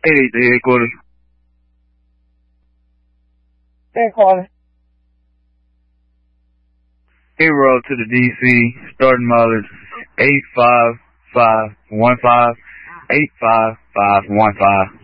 888 headquarters. Headquarters. Hero to the DC, starting mileage 85515, 85515.